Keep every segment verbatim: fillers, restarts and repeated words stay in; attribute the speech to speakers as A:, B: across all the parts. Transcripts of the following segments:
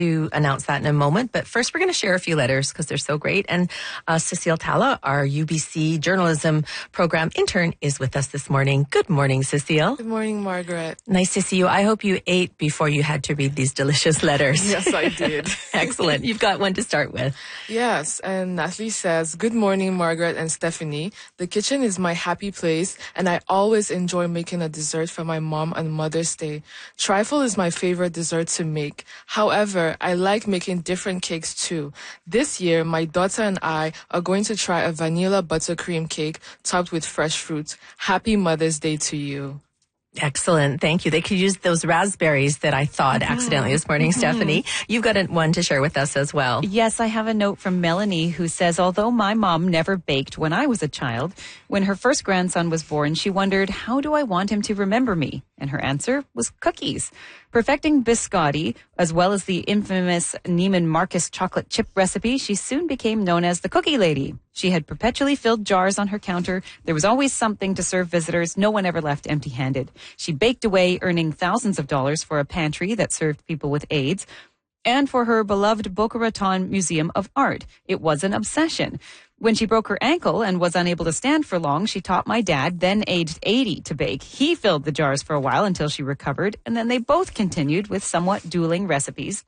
A: to announce that in a moment. But first, we're going to share a few letters because they're so great. And uh, Cecile Talla, our U B C journalism program intern, is with us this morning. Good morning, Cecile.
B: Good morning, Margaret.
A: Nice to see you. I hope you ate before you had to read these delicious letters.
B: Yes, I did.
A: Excellent. You've got one to start with.
B: Yes, and Natalie says, good morning, Margaret and Stephanie. The kitchen is my happy place, and I always enjoy making a dessert for my mom on Mother's Day. Trifle is my favorite dessert to make. However, I like making different cakes too. This year, my daughter and I are going to try a vanilla buttercream cake topped with fresh fruit. Happy Mother's Day to you.
A: Excellent. Thank you. They could use those raspberries that I thawed mm-hmm. accidentally this morning. Mm-hmm. Stephanie, you've got one to share with us as well.
C: Yes, I have a note from Melanie who says, although my mom never baked when I was a child, when her first grandson was born, she wondered, how do I want him to remember me? And her answer was cookies. Perfecting biscotti, as well as the infamous Neiman Marcus chocolate chip recipe, she soon became known as the Cookie Lady. She had perpetually filled jars on her counter. There was always something to serve visitors. No one ever left empty-handed. She baked away, earning thousands of dollars for a pantry that served people with AIDS and for her beloved Boca Raton Museum of Art. It was an obsession. When she broke her ankle and was unable to stand for long, she taught my dad, then aged eighty, to bake. He filled the jars for a while until she recovered, and then they both continued with somewhat dueling recipes.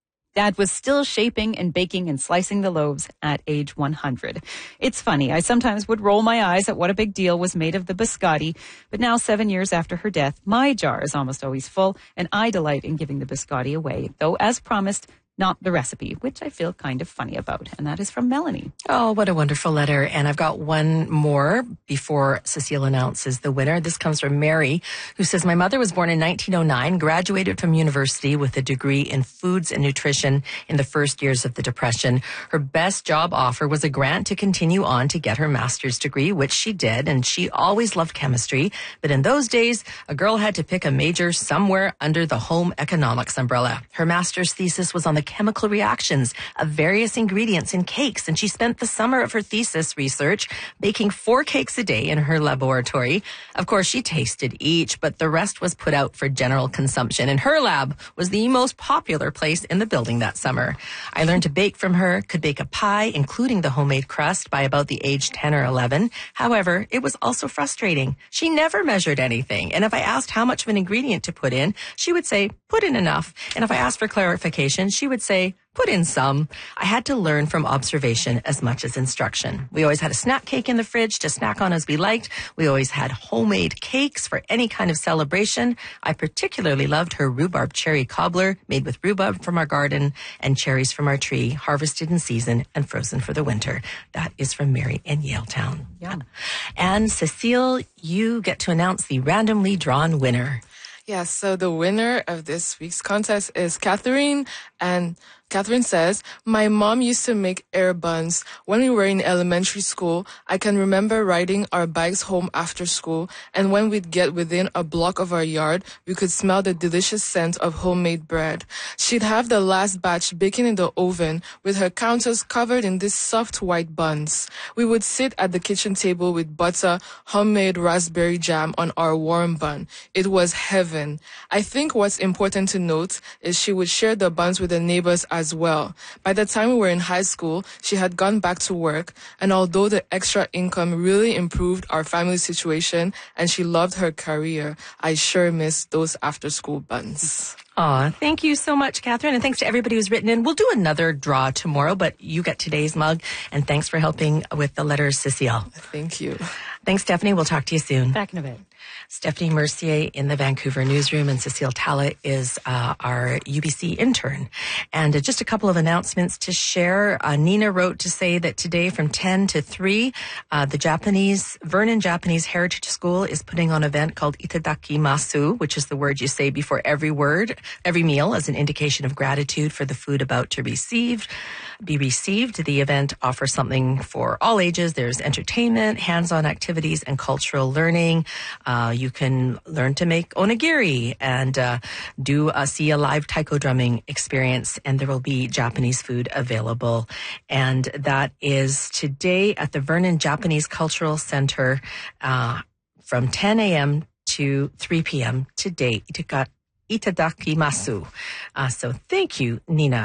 C: Dad was still shaping and baking and slicing the loaves at age one hundred. It's funny. I sometimes would roll my eyes at what a big deal was made of the biscotti, but now, seven years after her death, my jar is almost always full, and I delight in giving the biscotti away, though, as promised, not the recipe, which I feel kind of funny about. And that is from Melanie.
A: Oh, what a wonderful letter. And I've got one more before Cecile announces the winner. This comes from Mary, who says, my mother was born in nineteen oh nine, graduated from university with a degree in foods and nutrition in the first years of the Depression. Her best job offer was a grant to continue on to get her master's degree, which she did. And she always loved chemistry. But in those days, a girl had to pick a major somewhere under the home economics umbrella. Her master's thesis was on the chemical reactions of various ingredients in cakes, and she spent the summer of her thesis research baking four cakes a day in her laboratory. Of course, she tasted each, but the rest was put out for general consumption, and her lab was the most popular place in the building that summer. I learned to bake from her, could bake a pie, including the homemade crust, by about the age ten or eleven. However, it was also frustrating. She never measured anything, and if I asked how much of an ingredient to put in, she would say, put in enough. And if I asked for clarification, she would say, put in some. I had to learn from observation as much as instruction. We always had a snack cake in the fridge to snack on as we liked. We always had homemade cakes for any kind of celebration. I particularly loved her rhubarb cherry cobbler made with rhubarb from our garden and cherries from our tree, harvested in season and frozen for the winter. That is from Mary in Yaletown.
C: Yeah.
A: And Cecile, you get to announce the randomly drawn winner.
B: Yes, so the winner of this week's contest is Catherine, and Catherine says, my mom used to make air buns. When we were in elementary school, I can remember riding our bikes home after school, and when we'd get within a block of our yard, we could smell the delicious scent of homemade bread. She'd have the last batch baking in the oven with her counters covered in these soft white buns. We would sit at the kitchen table with butter, homemade raspberry jam on our warm bun. It was heaven. I think what's important to note is she would share the buns with the neighbors as well. By the time we were in high school, she had gone back to work, and although the extra income really improved our family situation and she loved her career, I sure miss those after-school buns.
A: Aw, thank you so much, Catherine, and thanks to everybody who's written in. We'll do another draw tomorrow, but you get today's mug, and thanks for helping with the letters, Cecile.
B: Thank you.
A: Thanks, Stephanie. We'll talk to you soon.
C: Back in a bit.
A: Stephanie Mercier in the Vancouver newsroom, and Cecile Talla is uh, our U B C intern. And uh, just a couple of announcements to share. Uh, Nina wrote to say that today from ten to three, uh, the Japanese, Vernon Japanese Heritage School is putting on an event called Itadakimasu, which is the word you say before every word, every meal, as an indication of gratitude for the food about to receive. Be received. The event offers something for all ages. There's entertainment, hands-on activities, and cultural learning. Uh, you can learn to make onigiri and uh, do uh, see a live taiko drumming experience, and there will be Japanese food available. And that is today at the Vernon Japanese Cultural Center uh, from ten a.m. to three p.m. today. Itadakimasu. Uh, so thank you, Nina.